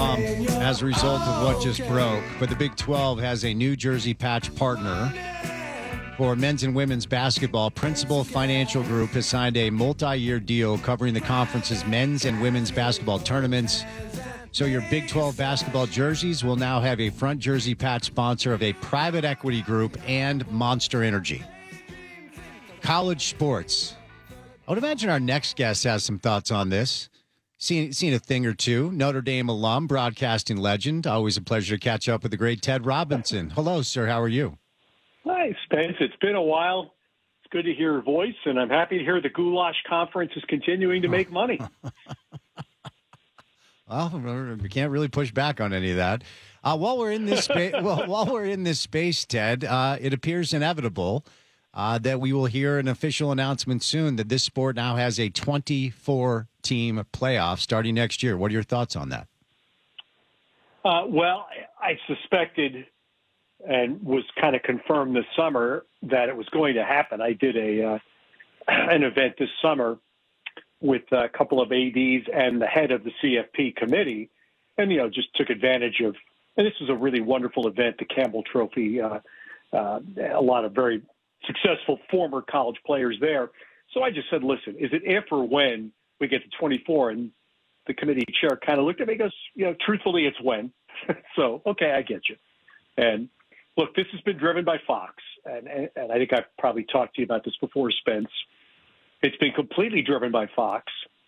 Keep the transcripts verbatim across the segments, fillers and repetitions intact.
bump as a result of what just broke, but the Big twelve has a New Jersey patch partner for men's and women's basketball. Principal Financial Group has signed a multi-year deal covering the conference's men's and women's basketball tournaments. So your Big twelve basketball jerseys will now have a front jersey patch sponsor of a private equity group and Monster Energy. College sports. I would imagine our next guest has some thoughts on this. Seen, seen a thing or two. Notre Dame alum, broadcasting legend. Always a pleasure to catch up with the great Ted Robinson. Hello, sir. How are you? Hi, Spence. It's been a while. It's good to hear your voice, and I'm happy to hear the Goulash Conference is continuing to make money. Well, we can't really push back on any of that. Uh, while we're in this space, well, while we're in this space, Ted, uh, it appears inevitable uh, that we will hear an official announcement soon that this sport now has a twenty-four team playoff starting next year. What are your thoughts on that? Uh, well, I suspected and was kind of confirmed this summer that it was going to happen. I did a uh, an event this summer with a couple of A Ds and the head of the C F P committee, and, you know, just took advantage of, and this was a really wonderful event, the Campbell Trophy, uh, uh, a lot of very successful former college players there. So I just said, listen, is it if or when we get to twenty-four? And the committee chair kind of looked at me and goes, you know, truthfully, it's when. So, okay, I get you. And look, this has been driven by Fox, and, and, and I think I've probably talked to you about this before, Spence. It's been completely driven by Fox.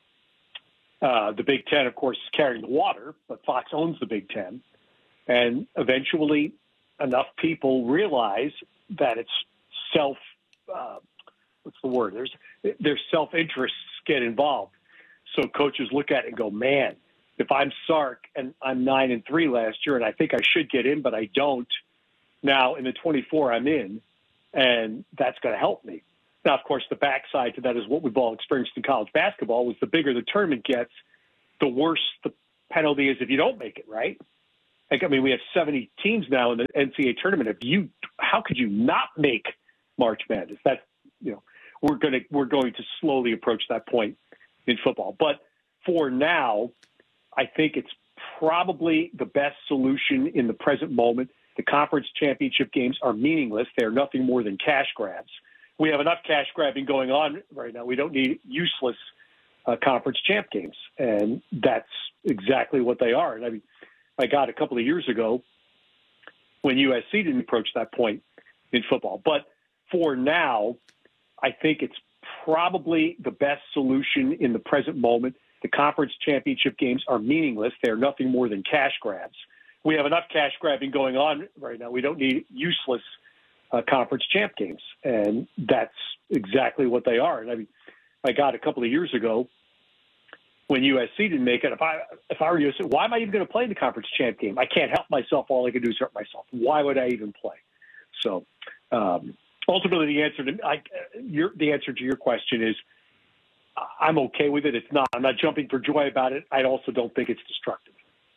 Uh, the Big Ten, of course, is carrying the water, but Fox owns the Big Ten. And eventually enough people realize that it's self, uh, what's the word? There's, their self-interests get involved. So coaches look at it and go, man, if I'm Sark and I'm nine and three last year and I think I should get in, but I don't, now in the twenty-four I'm in, and that's going to help me. Now, of course, the backside to that is what we've all experienced in college basketball was the bigger the tournament gets, the worse the penalty is if you don't make it, right? Like, I mean, we have seventy teams now in the N C double A tournament. If you, how could you not make March Madness? That's, you know, we're going to, we're going to slowly approach that point in football. But for now, I think it's probably the best solution in the present moment. The conference championship games are meaningless. They are nothing more than cash grabs. We have enough cash grabbing going on right now. We don't need useless uh, conference champ games. And that's exactly what they are. And I mean, I got a couple of years ago when U S C didn't approach that point in football. But for now, I think it's probably the best solution in the present moment. The conference championship games are meaningless. They are nothing more than cash grabs. We have enough cash grabbing going on right now. We don't need useless Uh, conference champ games, and that's exactly what they are. And I mean, I got a couple of years ago when U S C didn't make it. If I if I were U S C, why am I even going to play the conference champ game? I can't help myself. All I can do is hurt myself. Why would I even play? So um, ultimately, the answer to I, your, the answer to your question is I'm okay with it. It's not. I'm not jumping for joy about it. I also don't think it's destructive.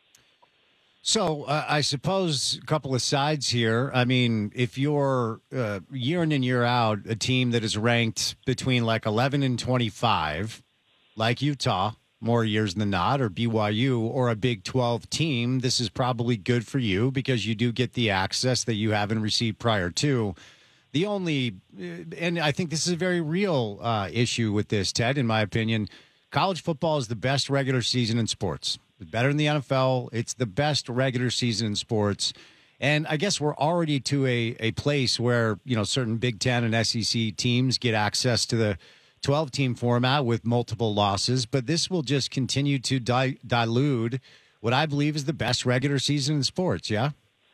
So uh, I suppose a couple of sides here. I mean, if you're uh, year in and year out a team that is ranked between like eleven and twenty-five, like Utah, more years than not, or B Y U, or a Big twelve team, this is probably good for you because you do get the access that you haven't received prior to. The only, and I think this is a very real uh, issue with this, Ted, in my opinion, college football is the best regular season in sports. Better than the N F L. It's the best regular season in sports. And I guess we're already to a, a place where, you know, certain Big Ten and S E C teams get access to the twelve-team format with multiple losses. But this will just continue to di- dilute what I believe is the best regular season in sports, yeah?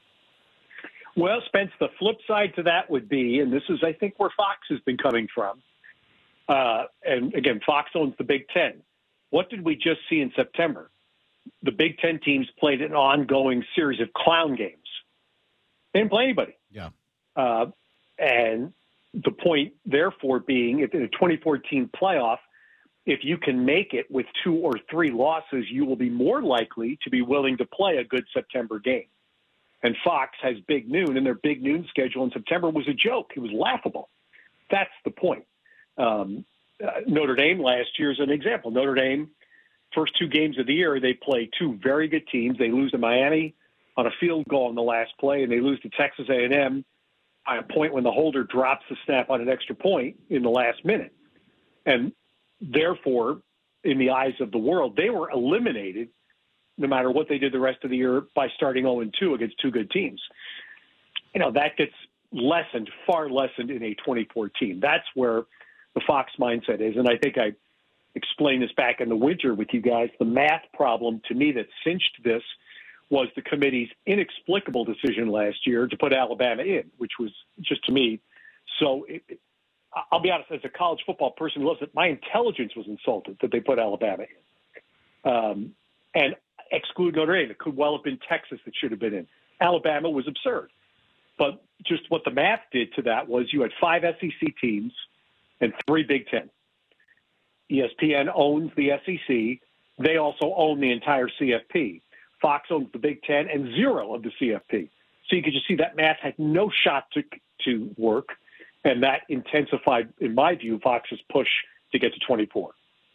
Well, Spence, the flip side to that would be, and this is, I think, where Fox has been coming from. Uh, and, again, Fox owns the Big Ten. What did we just see in September? The Big Ten teams played an ongoing series of clown games. They didn't play anybody. Yeah. Uh, and the point, therefore, being if in a twenty-four team playoff, if you can make it with two or three losses, you will be more likely to be willing to play a good September game. And Fox has Big Noon, and their Big Noon schedule in September was a joke. It was laughable. That's the point. Um, uh, Notre Dame last year is an example. Notre Dame first two games of the year, they play two very good teams. They lose to Miami on a field goal in the last play, and they lose to Texas A and M by a point when the holder drops the snap on an extra point in the last minute. And therefore, in the eyes of the world, they were eliminated no matter what they did the rest of the year by starting oh and two against two good teams. You know, that gets lessened, far lessened in a twenty-four team. That's where the Fox mindset is. And I think I explained this back in the winter with you guys. The math problem to me that cinched this was the committee's inexplicable decision last year to put Alabama in, which was just to me. So it, it, I'll be honest, as a college football person who loves it, my intelligence was insulted that they put Alabama in. Um, and exclude Notre Dame. It could well have been Texas that should have been in. Alabama was absurd. But just what the math did to that was you had five S E C teams and three Big Ten. E S P N owns the S E C. They also own the entire C F P. Fox owns the Big Ten and zero of the C F P. So you could just see that math had no shot to to work, and that intensified, in my view, Fox's push to get to twenty-four.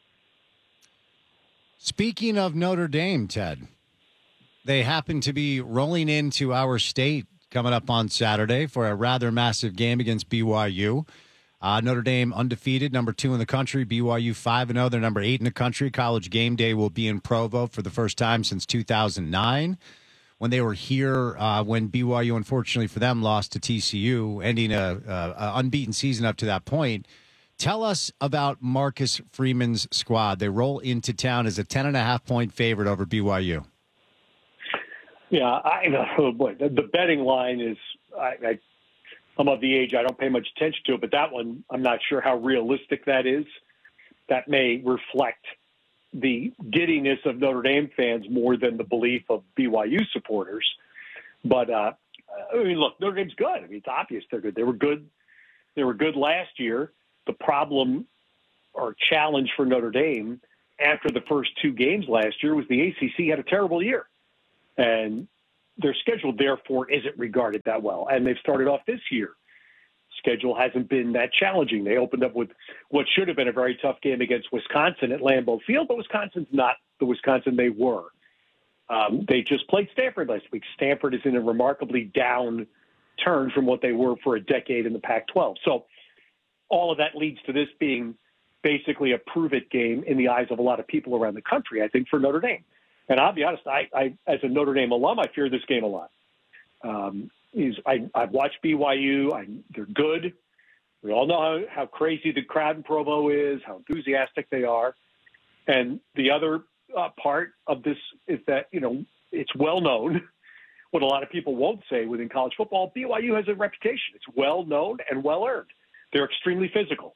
Speaking of Notre Dame, Ted, they happen to be rolling into our state coming up on Saturday for a rather massive game against B Y U. Uh, Notre Dame undefeated, number two in the country. B Y U five and oh. They're number eight in the country. College game day will be in Provo for the first time since two thousand nine. When they were here, uh, when B Y U, unfortunately for them, lost to T C U, ending a, a, a unbeaten season up to that point. Tell us about Marcus Freeman's squad. They roll into town as a ten and a half point favorite over B Y U. Yeah, I know. Oh boy, the, the betting line is. I, I, I'm of the age I don't pay much attention to it, but that one I'm not sure how realistic that is. That may reflect the giddiness of Notre Dame fans more than the belief of B Y U supporters. But uh, I mean, look, Notre Dame's good. I mean, it's obvious they're good. They were good. They were good last year. The problem or challenge for Notre Dame after the first two games last year was the A C C had a terrible year, and their schedule therefore isn't regarded that well. And they've started off this year. Schedule hasn't been that challenging. They opened up with what should have been a very tough game against Wisconsin at Lambeau Field, but Wisconsin's not the Wisconsin they were. Um, they just played Stanford last week. Stanford is in a remarkably down turn from what they were for a decade in the Pac twelve. So all of that leads to this being basically a prove-it game in the eyes of a lot of people around the country, I think, for Notre Dame. And I'll be honest, I, I as a Notre Dame alum, I fear this game a lot. Um, is I, I've watched B Y U. I, they're good. We all know how, how crazy the crowd in Provo is, how enthusiastic they are. And the other uh, part of this is that, you know, it's well known. What a lot of people won't say within college football, B Y U has a reputation. It's well known and well earned. They're extremely physical.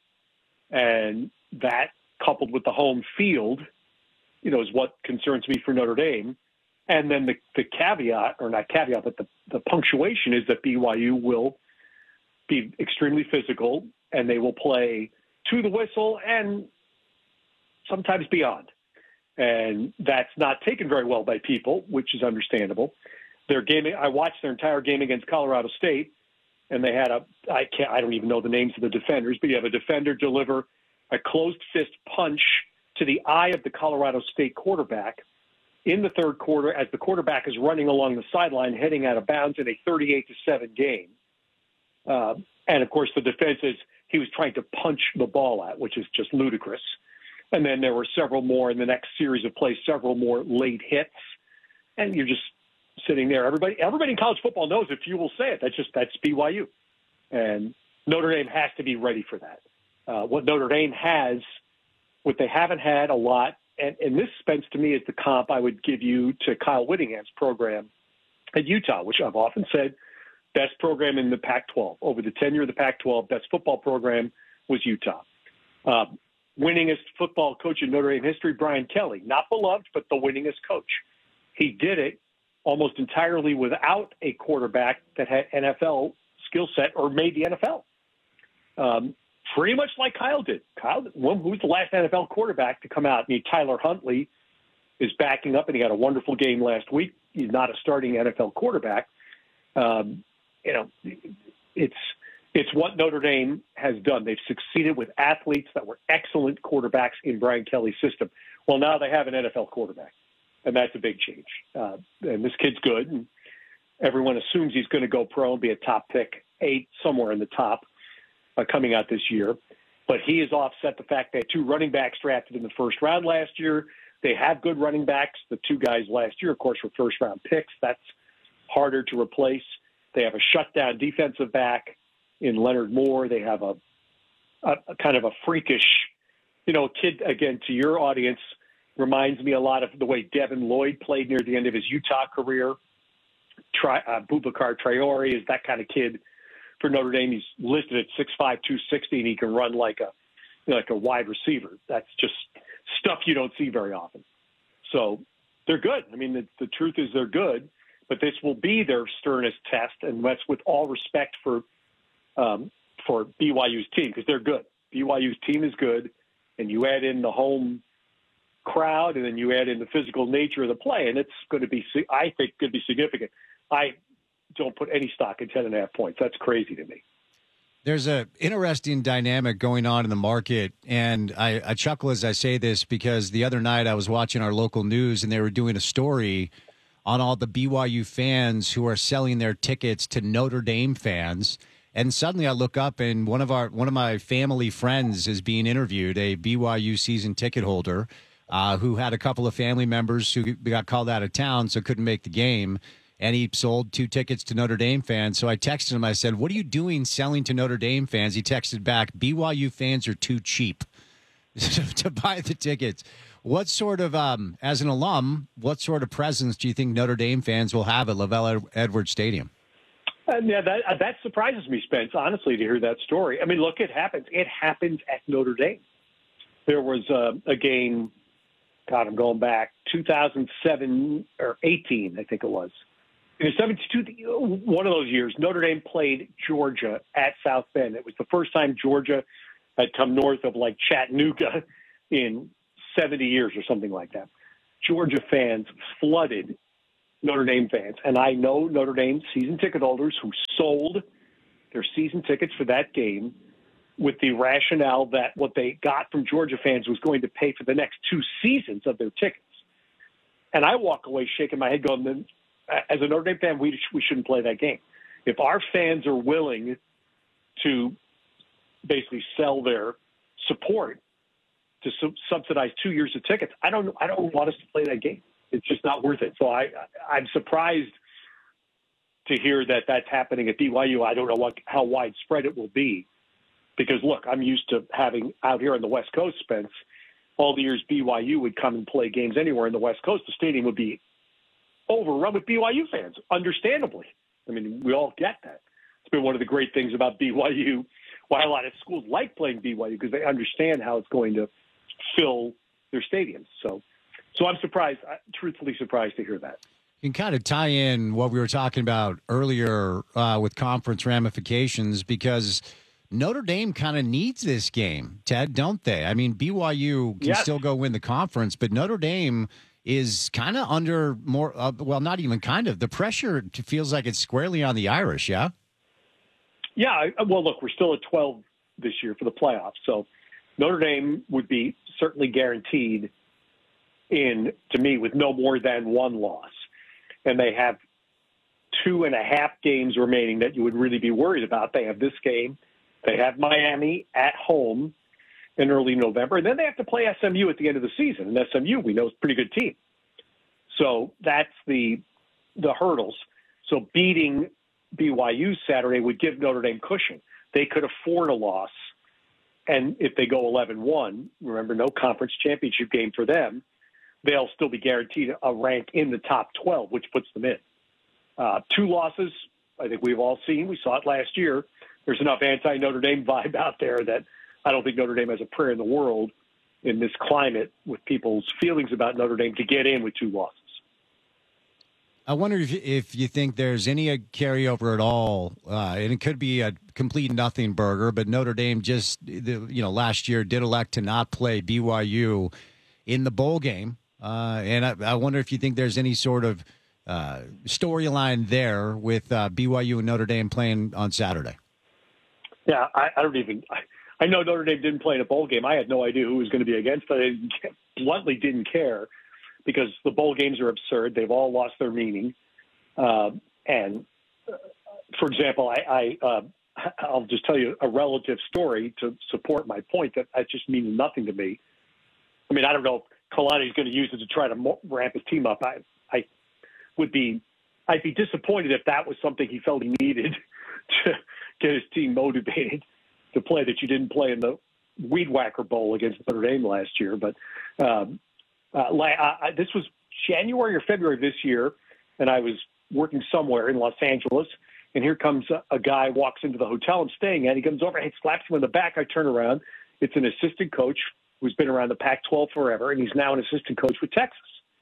And that, coupled with the home field, you know, is what concerns me for Notre Dame. And then the, the caveat, or not caveat, but the, the punctuation is that B Y U will be extremely physical and they will play to the whistle and sometimes beyond. And that's not taken very well by people, which is understandable. Their game, I watched their entire game against Colorado State, and they had a, I can't, I don't even know the names of the defenders, but you have a defender deliver a closed fist punch to the eye of the Colorado State quarterback in the third quarter as the quarterback is running along the sideline, heading out of bounds in a thirty-eight to seven game. Uh, and of course, the defense is he was trying to punch the ball out, which is just ludicrous. And then there were several more in the next series of plays, several more late hits. And you're just sitting there. Everybody, everybody in college football knows if you will say it, that's just, that's B Y U. And Notre Dame has to be ready for that. Uh, what Notre Dame has, what they haven't had a lot, and, and this, Spence, to me is the comp I would give you to Kyle Whittingham's program at Utah, which I've often said, best program in the Pac twelve. Over the tenure of the Pac twelve, best football program was Utah. Uh, winningest football coach in Notre Dame history, Brian Kelly. Not beloved, but the winningest coach. He did it almost entirely without a quarterback that had N F L skill set or made the N F L. Um, pretty much like Kyle did. Kyle, well, who's the last N F L quarterback to come out? I mean, Tyler Huntley is backing up, and he had a wonderful game last week. He's not a starting N F L quarterback. Um, you know, it's It's what Notre Dame has done. They've succeeded with athletes that were excellent quarterbacks in Brian Kelly's system. Well, now they have an N F L quarterback, and that's a big change. Uh, and this kid's good, and everyone assumes he's going to go pro and be a top pick, eight, somewhere in the top, uh, coming out this year. But he has offset the fact they had two running backs drafted in the first round last year. They have good running backs. The two guys last year, of course, were first-round picks. That's harder to replace. They have a shutdown defensive back in Leonard Moore. They have a, a, a kind of a freakish, you know, kid, again, to your audience, reminds me a lot of the way Devin Lloyd played near the end of his Utah career. Tri, uh, Boubacar Traore is that kind of kid for Notre Dame. He's listed at six five, two sixty, and he can run like a like a wide receiver. That's just stuff you don't see very often. So they're good. I mean, the, the truth is they're good, but this will be their sternest test, and that's with all respect for um, for B Y U's team, because they're good. B Y U's team is good, and you add in the home crowd, and then you add in the physical nature of the play, and it's going to be, I think, going to be significant. I don't put any stock in ten and a half points. That's crazy to me. There's a interesting dynamic going on in the market, and I, I chuckle as I say this because the other night I was watching our local news, and they were doing a story on all the B Y U fans who are selling their tickets to Notre Dame fans. And suddenly I look up, and one of our one of my family friends is being interviewed, a B Y U season ticket holder uh, who had a couple of family members who got called out of town, so couldn't make the game. And he sold two tickets to Notre Dame fans. So I texted him. I said, "What are you doing selling to Notre Dame fans?" He texted back, "B Y U fans are too cheap to buy the tickets." What sort of, um, as an alum, what sort of presence do you think Notre Dame fans will have at LaVell Edwards Stadium? Uh, yeah, that uh, that surprises me, Spence, honestly, to hear that story. I mean, look, it happens. It happens at Notre Dame. There was uh, a game, God, I'm going back, two thousand seven or eighteen, I think it was. In the seventy-two, one of those years, Notre Dame played Georgia at South Bend. It was the first time Georgia had come north of, like, Chattanooga in seventy years or something like that. Georgia fans flooded Notre Dame fans. And I know Notre Dame season ticket holders who sold their season tickets for that game with the rationale that what they got from Georgia fans was going to pay for the next two seasons of their tickets. And I walk away shaking my head going, as a Notre Dame fan, we, we shouldn't play that game. If our fans are willing to basically sell their support to su- subsidize two years of tickets, I don't I don't want us to play that game. It's just not worth it. So I, I'm surprised to hear that that's happening at B Y U. I don't know what how widespread it will be because, look, I'm used to having out here on the West Coast, Spence, all the years B Y U would come and play games anywhere in the West Coast. The stadium would be overrun with B Y U fans, understandably. I mean, we all get that. It's been one of the great things about B Y U, why a lot of schools like playing B Y U, because they understand how it's going to fill their stadiums. So so I'm surprised, truthfully surprised to hear that. You can kind of tie in what we were talking about earlier uh, with conference ramifications because Notre Dame kind of needs this game, Ted, don't they? I mean, B Y U can yes. still go win the conference, but Notre Dame is kind of under more, uh, well, not even kind of. The pressure feels like it's squarely on the Irish, yeah? Yeah, well, look, we're still at twelve this year for the playoffs, so Notre Dame would be certainly guaranteed in, to me, with no more than one loss. And they have two and a half games remaining that you would really be worried about. They have this game. They have Miami at home in early November. And then they have to play S M U at the end of the season. And S M U, we know, is a pretty good team. So that's the the hurdles. So beating B Y U Saturday would give Notre Dame cushion. They could afford a loss. And if they go eleven one, remember, no conference championship game for them, they'll still be guaranteed a rank in the top twelve, which puts them in. Uh, two losses, I think we've all seen. We saw it last year. There's enough anti-Notre Dame vibe out there that I don't think Notre Dame has a prayer in the world in this climate with people's feelings about Notre Dame to get in with two losses. I wonder if if you think there's any carryover at all, uh, and it could be a complete nothing burger, but Notre Dame just, you know, last year did elect to not play B Y U in the bowl game. Uh, and I, I wonder if you think there's any sort of uh, storyline there with uh, B Y U and Notre Dame playing on Saturday. Yeah, I, I don't even. I, I know Notre Dame didn't play in a bowl game. I had no idea who was going to be against. I didn't, bluntly didn't care because the bowl games are absurd. They've all lost their meaning. Um, and uh, for example, I, I uh, I'll just tell you a relative story to support my point that that just means nothing to me. I mean, I don't know if Kalani's going to use it to try to mo- ramp his team up. I, I would be, I'd be disappointed if that was something he felt he needed to get his team motivated to play that you didn't play in the Weed Whacker Bowl against Notre Dame last year. But um, uh, I, I, this was January or February of this year, and I was working somewhere in Los Angeles, and here comes a, a guy, walks into the hotel I'm staying at. He comes over, he slaps him in the back. I turn around. It's an assistant coach who's been around the Pac twelve forever, and he's now an assistant coach with Texas.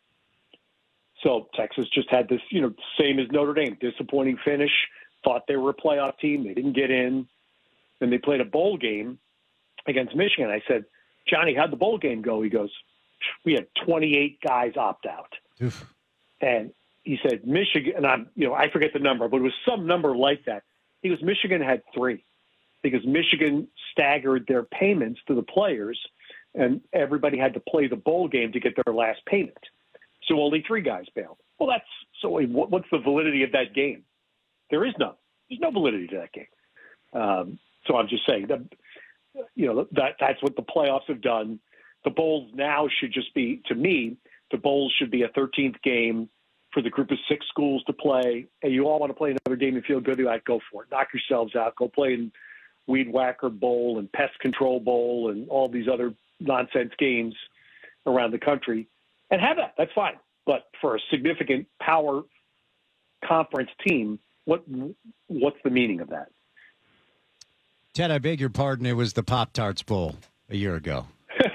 So Texas just had this, you know, same as Notre Dame, disappointing finish, thought they were a playoff team. They didn't get in. Then they played a bowl game against Michigan. I said, Johnny, how'd the bowl game go? He goes, we had twenty-eight guys opt out. Oof. And he said, Michigan, and I'm, you know, I forget the number, but it was some number like that. He goes, Michigan had three because Michigan staggered their payments to the players, and everybody had to play the bowl game to get their last payment. So only three guys bailed. Well, that's so. What's the validity of that game? There is none. There's no validity to that game. Um, so I'm just saying that, you know, that that's what the playoffs have done. The bowls now should just be, to me, the bowls should be a thirteenth game for the group of six schools to play. And you all want to play another game and feel good about it, go for it. Knock yourselves out. Go play in Weed Whacker Bowl and Pest Control Bowl and all these other nonsense games around the country. And have that. That's fine. But for a significant power conference team, what what's the meaning of that? Ted, I beg your pardon. It was the Pop-Tarts Bowl a year ago.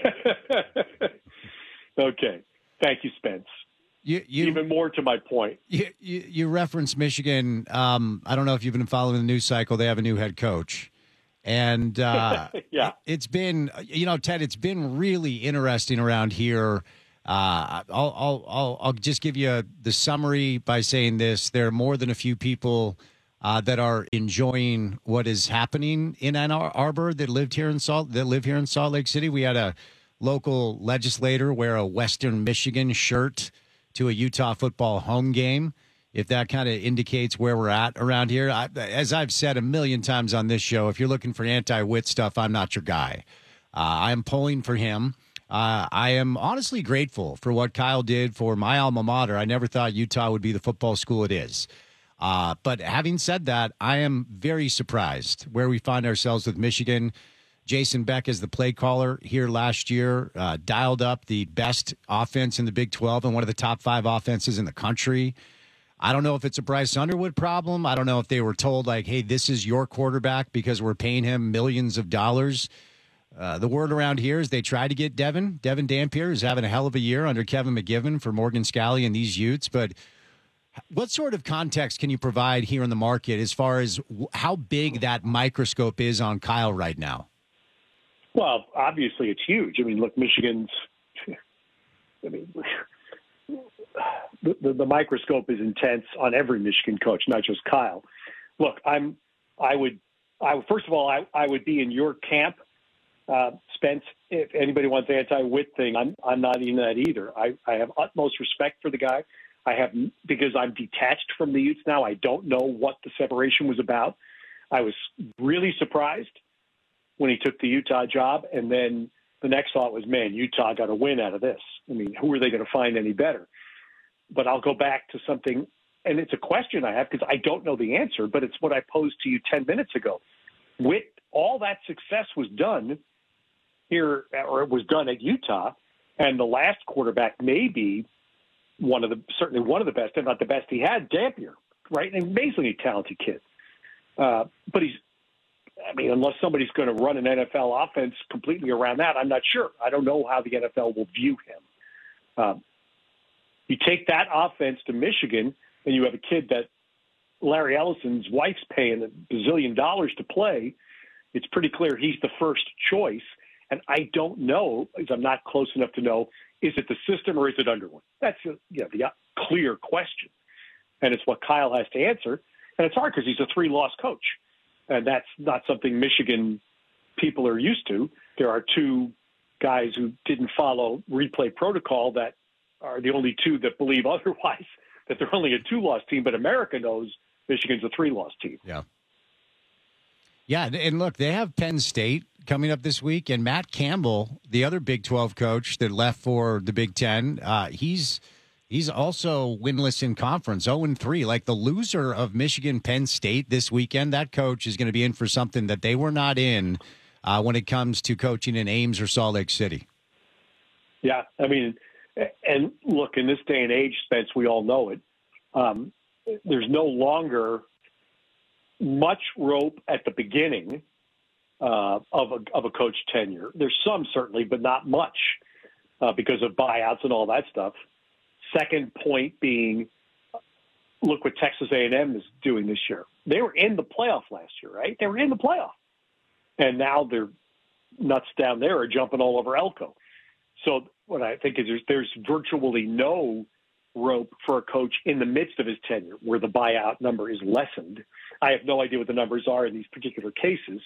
Okay. Thank you, Spence. You, you, Even more to my point. You, you, you referenced Michigan. Um, I don't know if you've been following the news cycle. They have a new head coach. And uh, yeah. it, it's been, you know, Ted, it's been really interesting around here. Uh, I'll, I'll, I'll, I'll just give you the summary by saying this. There are more than a few people uh, that are enjoying what is happening in Ann Arbor that lived here in Salt, that live here in Salt Lake City. We had a local legislator wear a Western Michigan shirt to a Utah football home game. If that kind of indicates where we're at around here, I, as I've said a million times on this show, if you're looking for anti-wit stuff, I'm not your guy. Uh, I am pulling for him. Uh, I am honestly grateful for what Kyle did for my alma mater. I never thought Utah would be the football school it is. Uh, but having said that, I am very surprised where we find ourselves with Michigan. Jason Beck is the play caller here last year, uh, dialed up the best offense in the Big twelve and one of the top five offenses in the country. I don't know if it's a Bryce Underwood problem. I don't know if they were told, like, hey, this is your quarterback because we're paying him millions of dollars. Uh, the word around here is they tried to get Devin. Devin Dampier is having a hell of a year under Kevin McGivern for Morgan Scalley and these Utes. But what sort of context can you provide here in the market as far as how big that microscope is on Kyle right now? Well, obviously it's huge. I mean, look, Michigan's I mean, the, the, the microscope is intense on every Michigan coach, not just Kyle. Look, I'm, I would, I first of all, I, I would be in your camp. Uh, Spence, if anybody wants the anti-wit thing, I'm I'm not in that either. I, I have utmost respect for the guy. I have, because I'm detached from the Utes now, I don't know what the separation was about. I was really surprised when he took the Utah job, and then the next thought was, man, Utah got a win out of this. I mean, who are they going to find any better? But I'll go back to something, and it's a question I have because I don't know the answer, but it's what I posed to you ten minutes ago. With all that success was done here, or it was done at Utah, and the last quarterback may be one of the certainly one of the best, if not the best he had, Dampier, right? An amazingly talented kid. Uh, but he's, I mean, unless somebody's going to run an N F L offense completely around that, I'm not sure. I don't know how the N F L will view him. Um, you take that offense to Michigan, and you have a kid that Larry Ellison's wife's paying a bazillion dollars to play. It's pretty clear he's the first choice. And I don't know, because I'm not close enough to know, is it the system or is it Underwood? That's a, you know, the clear question. And it's what Kyle has to answer. And it's hard because he's a three-loss coach. and that's not something Michigan people are used to. There are two guys who didn't follow replay protocol that are the only two that believe otherwise, that they're only a two-loss team, but America knows Michigan's a three-loss team. Yeah. Yeah, and look, they have Penn State coming up this week, and Matt Campbell, the other Big twelve coach that left for the Big Ten, uh, he's he's also winless in conference, oh and three. Like the loser of Michigan-Penn State this weekend, that coach is going to be in for something that they were not in uh, when it comes to coaching in Ames or Salt Lake City. Yeah, I mean, and look, in this day and age, Spence, we all know it. Um, there's no longer much rope at the beginning uh, of a of a coach tenure. There's some certainly, but not much uh, because of buyouts and all that stuff. Second point being, look what Texas A and M is doing this year. They were in the playoff last year, right? They were in the playoff, and now their nuts down there are jumping all over Elko. So what I think is there's, there's virtually no rope for a coach in the midst of his tenure where the buyout number is lessened. I have no idea what the numbers are in these particular cases,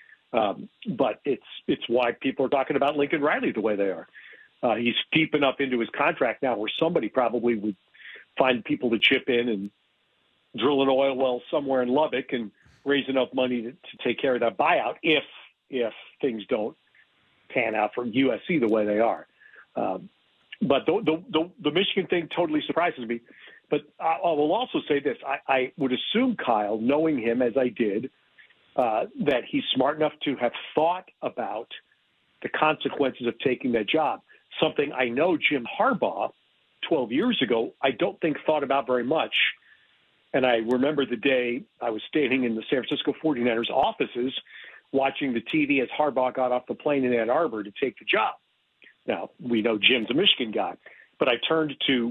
um, but it's it's why people are talking about Lincoln Riley the way they are. Uh, he's deep enough into his contract now where somebody probably would find people to chip in and drill an oil well somewhere in Lubbock and raise enough money to, to take care of that buyout if if things don't pan out for U S C the way they are. Um, But the, the the the Michigan thing totally surprises me. But I, I will also say this: I, I would assume Kyle, knowing him as I did, uh, that he's smart enough to have thought about the consequences of taking that job. Something I know Jim Harbaugh, twelve years ago, I don't think thought about very much. And I remember the day I was standing in the San Francisco forty-niners offices watching the T V as Harbaugh got off the plane in Ann Arbor to take the job. Now, we know Jim's a Michigan guy, but I turned to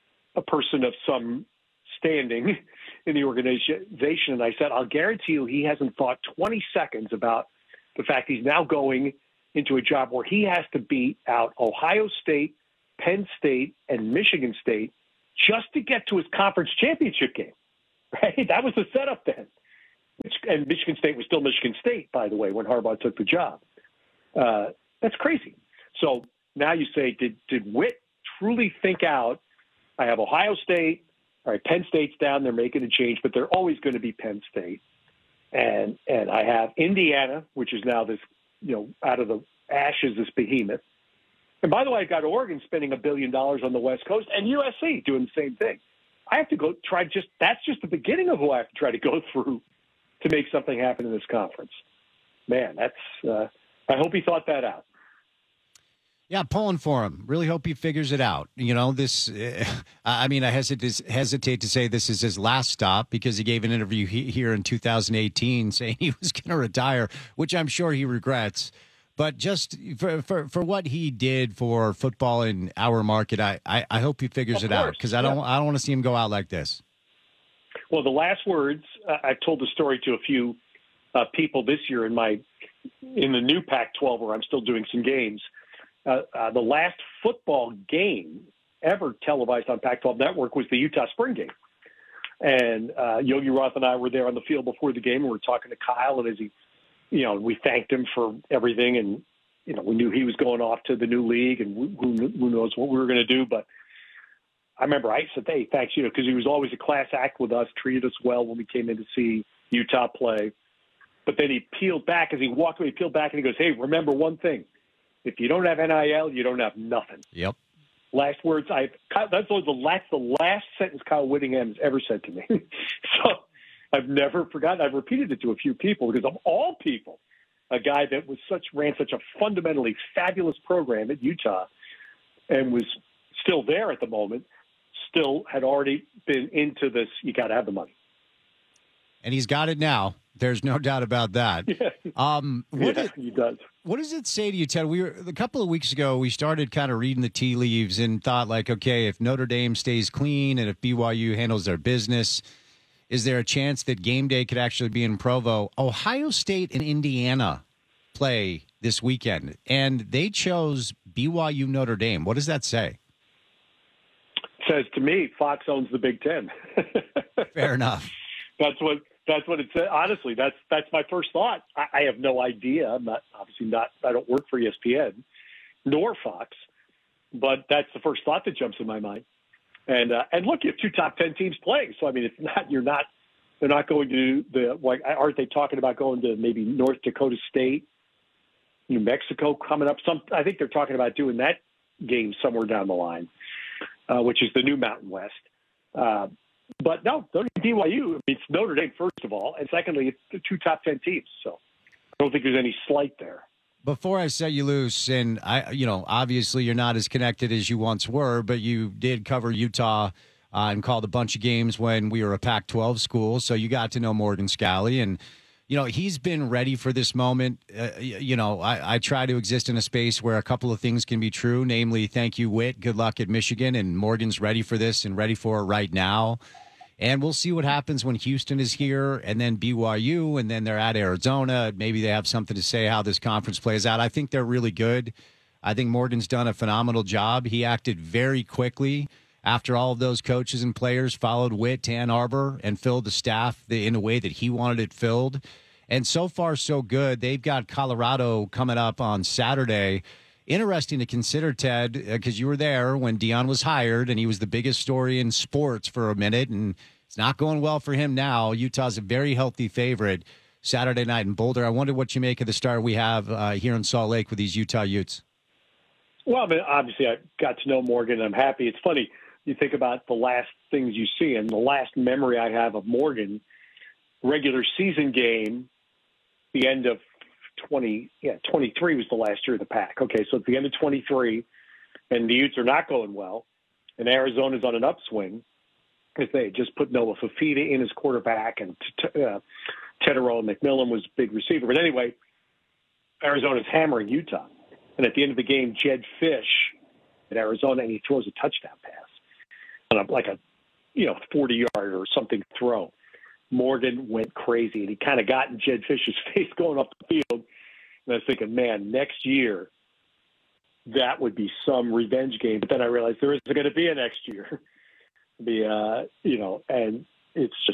a person of some standing in the organization, and I said, I'll guarantee you he hasn't thought twenty seconds about the fact he's now going into a job where he has to beat out Ohio State, Penn State, and Michigan State just to get to his conference championship game, right? That was the setup then. And Michigan State was still Michigan State, by the way, when Harbaugh took the job. Uh, that's crazy. So now you say, did did Witt truly think out, I have Ohio State, all right, Penn State's down, they're making a change, but they're always going to be Penn State. And and I have Indiana, which is now this, you know, out of the ashes, this behemoth. And by the way, I got Oregon spending a billion dollars on the West Coast and U S C doing the same thing. I have to go try just, that's just the beginning of who I have to try to go through to make something happen in this conference. Man, that's, uh, I hope he thought that out. Yeah, pulling for him. Really hope he figures it out. You know, this, uh, I mean, I hesitate, hesitate to say this is his last stop because he gave an interview he, here in two thousand eighteen saying he was going to retire, which I'm sure he regrets. But just for, for, for what he did for football in our market, I, I, I hope he figures of it course. out because I don't, yeah. I don't want to see him go out like this. Well, the last words, uh, I've told the story to a few uh, people this year in my, in the new Pac twelve where I'm still doing some games. Uh, uh, the last football game ever televised on Pac twelve Network was the Utah Spring game. And uh, Yogi Roth and I were there on the field before the game, and we were talking to Kyle, and as he, you know, we thanked him for everything, and, you know, we knew he was going off to the new league, and who, who knows what we were going to do. But I remember I said, hey, thanks, you know, because he was always a class act with us, treated us well when we came in to see Utah play. But then he peeled back as he walked away, he peeled back, and he goes, hey, remember one thing. If you don't have N I L, you don't have nothing. Yep. Last words. I that's the last the last sentence Kyle Whittingham has ever said to me. So I've never forgotten. I've repeated it to a few people because of all people, a guy that was such ran such a fundamentally fabulous program at Utah, and was still there at the moment. Still had already been into this. You got to have the money, and he's got it now. There's no doubt about that. Yeah. Um, what yeah, did, he does. What does it say to you, Ted? We were a couple of weeks ago. We started kind of reading the tea leaves and thought, like, okay, if Notre Dame stays clean and if B Y U handles their business, is there a chance that game day could actually be in Provo? Ohio State and Indiana play this weekend, and they chose B Y U Notre Dame. What does that say? Says to me, Fox owns the Big Ten. Fair enough. That's what That's what it said. Honestly, that's that's my first thought. I, I have no idea. I'm not obviously not. I don't work for E S P N nor Fox, but that's the first thought that jumps in my mind. And uh, and look, you have two top ten teams playing. So I mean, it's not you're not. They're not going to the like. Aren't they talking about going to maybe North Dakota State, New Mexico coming up? Some I think they're talking about doing that game somewhere down the line, uh, which is the new Mountain West. Uh, but no, B Y U. I mean, it's Notre Dame first of all, and secondly, it's the two top ten teams. So I don't think there's any slight there. Before I set you loose, and I, you know, obviously you're not as connected as you once were, but you did cover Utah uh, and called a bunch of games when we were a Pac twelve school, so you got to know Morgan Scalley, and you know he's been ready for this moment. Uh, you know, I, I try to exist in a space where a couple of things can be true, namely, thank you, Whit, good luck at Michigan, and Morgan's ready for this and ready for it right now. And we'll see what happens when Houston is here and then B Y U and then they're at Arizona. Maybe they have something to say how this conference plays out. I think they're really good. I think Morgan's done a phenomenal job. He acted very quickly after all of those coaches and players followed Whit to Ann Arbor and filled the staff in a way that he wanted it filled. And so far, so good. They've got Colorado coming up on Saturday. Interesting to consider, Ted, because you were there when Deion was hired, and he was the biggest story in sports for a minute, and it's not going well for him now. Utah's a very healthy favorite Saturday night in Boulder. I wonder what you make of the start we have uh, here in Salt Lake with these Utah Utes. Well, I mean, obviously, I got to know Morgan, and I'm happy. It's funny, you think about the last things you see, and the last memory I have of Morgan, regular season game, the end of twenty, yeah, twenty-three was the last year of the Pac. Okay, so at the end of twenty-three, and the Utes are not going well, and Arizona's on an upswing because they had just put Noah Fafita in as quarterback, and uh, Tetero McMillan was big receiver. But anyway, Arizona's hammering Utah, and at the end of the game, Jed Fish at Arizona, and he throws a touchdown pass, on a, like a you know forty yard or something throw. Morgan went crazy, and he kind of got in Jed Fish's face going up the field. And I was thinking, man, next year, that would be some revenge game. But then I realized there isn't going to be a next year. the uh, you know, and it's just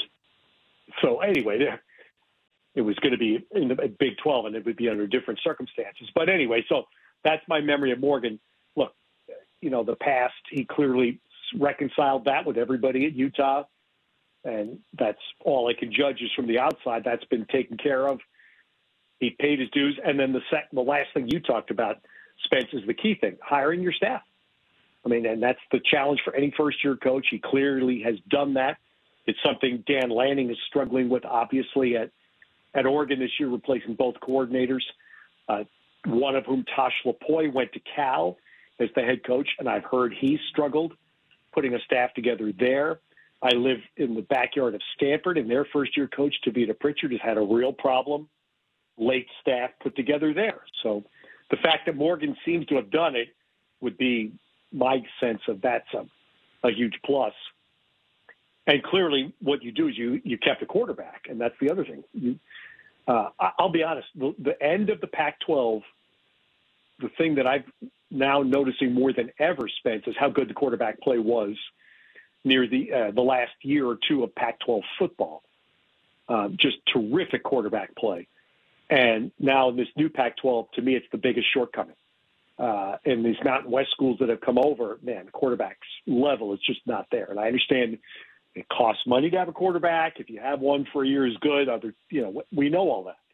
so anyway. There, it was going to be in the Big twelve, and it would be under different circumstances. But anyway, so that's my memory of Morgan. Look, you know, the past, he clearly reconciled that with everybody at Utah. And that's all I can judge is from the outside. That's been taken care of. He paid his dues. And then the sec- the last thing you talked about, Spence, is the key thing, hiring your staff. I mean, and that's the challenge for any first-year coach. He clearly has done that. It's something Dan Lanning is struggling with, obviously, at, at Oregon this year, replacing both coordinators, uh, one of whom, Tosh Lupoi, went to Cal as the head coach, and I've heard he struggled putting a staff together there. I live in the backyard of Stanford, and their first-year coach, Tavita Pritchard, has had a real problem. Late staff put together there. So the fact that Morgan seems to have done it would be my sense of that's a, a huge plus. And clearly what you do is you, you kept a quarterback, and that's the other thing. You, uh, I'll be honest, the, the end of the Pac twelve, the thing that I'm now noticing more than ever, Spence, is how good the quarterback play was near the uh, the last year or two of Pac twelve football. Uh, just terrific quarterback play. And now in this new Pac twelve, to me, it's the biggest shortcoming. Uh, in these Mountain West schools that have come over, man, the quarterback's level is just not there. And I understand it costs money to have a quarterback. If you have one for a year is good. Other, you know, we know all that.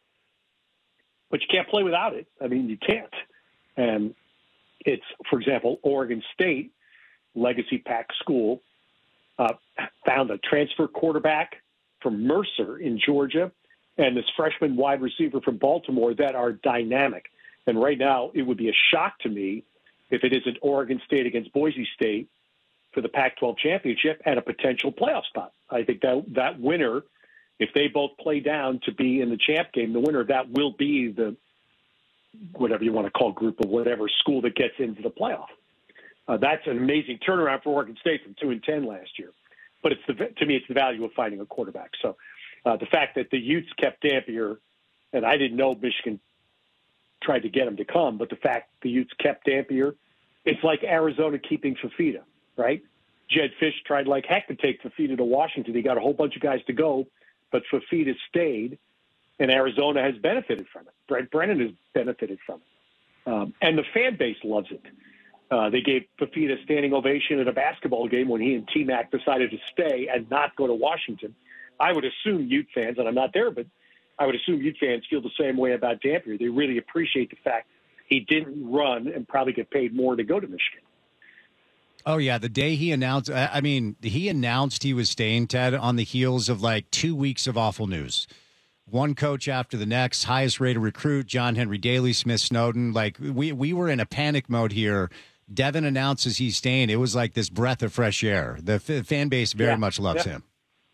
But you can't play without it. I mean, you can't. And it's, for example, Oregon State, legacy Pac school, Uh, found a transfer quarterback from Mercer in Georgia and this freshman wide receiver from Baltimore that are dynamic. And right now, it would be a shock to me if it isn't Oregon State against Boise State for the Pac twelve championship and a potential playoff spot. I think that that winner, if they both play down to be in the champ game, the winner of that will be the, whatever you want to call, group of whatever school that gets into the playoff. Uh, that's an amazing turnaround for Oregon State from two and ten last year. But it's the, to me, it's the value of finding a quarterback. So uh, the fact that the Utes kept Dampier, and I didn't know Michigan tried to get him to come, but the fact the Utes kept Dampier, it's like Arizona keeping Fafita, right? Jed Fish tried like heck to take Fafita to Washington. He got a whole bunch of guys to go, but Fafita stayed, and Arizona has benefited from it. Brent Brennan has benefited from it. Um, and the fan base loves it. Uh, they gave Fafita a standing ovation at a basketball game when he and T-Mac decided to stay and not go to Washington. I would assume Ute fans, and I'm not there, but I would assume Ute fans feel the same way about Dampier. They really appreciate the fact he didn't run and probably get paid more to go to Michigan. Oh, yeah. The day he announced, I mean, he announced he was staying, Ted, on the heels of like two weeks of awful news. One coach after the next, highest rated recruit, John Henry Daly, Smith Snowden. Like, we, we were in a panic mode here. Devin announces he's staying. It was like this breath of fresh air. The f- fan base very yeah, much loves yeah. him.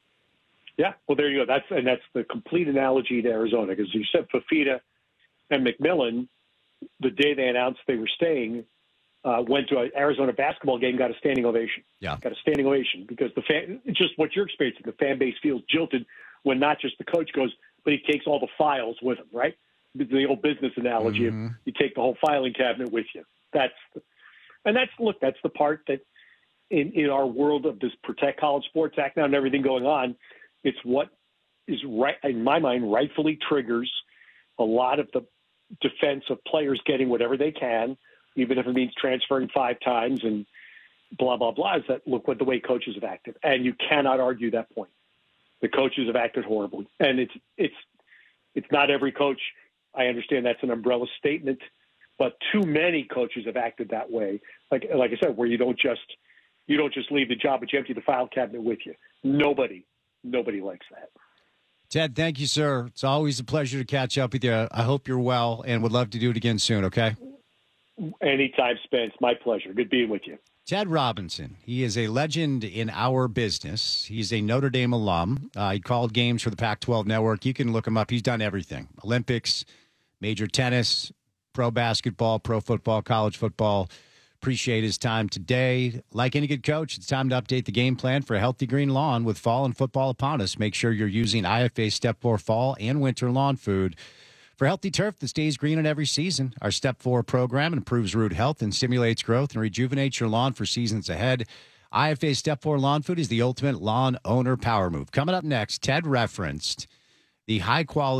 Yeah, well, there you go. That's and that's the complete analogy to Arizona, because you said Fafita and McMillan, the day they announced they were staying, uh, went to an Arizona basketball game, got a standing ovation. Yeah, got a standing ovation because the fan, just what you're experiencing, the fan base feels jilted when not just the coach goes, but he takes all the files with him, right? The old business analogy mm-hmm. of you take the whole filing cabinet with you. That's the, and that's look, that's the part that in in our world of this Protect College Sports Act now and everything going on. It's what is right in my mind rightfully triggers a lot of the defense of players getting whatever they can, even if it means transferring five times and blah, blah, blah, is that look what the way coaches have acted. And you cannot argue that point. The coaches have acted horribly. And it's it's it's not every coach. I understand that's an umbrella statement, but too many coaches have acted that way. Like like I said, where you don't just you don't just leave the job, but you empty the file cabinet with you. Nobody. Nobody likes that. Ted, thank you, sir. It's always a pleasure to catch up with you. I hope you're well and would love to do it again soon, okay? Anytime, Spence. My pleasure. Good being with you. Ted Robinson. He is a legend in our business. He's a Notre Dame alum. Uh, he called games for the Pac twelve network. You can look him up. He's done everything. Olympics, major tennis, pro basketball, pro football, college football. Appreciate his time today. Like any good coach, it's time to update the game plan for a healthy green lawn with fall and football upon us. Make sure you're using I F A Step four fall and winter lawn food for healthy turf that stays green in every season. Our Step four program improves root health and stimulates growth and rejuvenates your lawn for seasons ahead. I F A Step four lawn food is the ultimate lawn owner power move. Coming up next, Ted referenced the high quality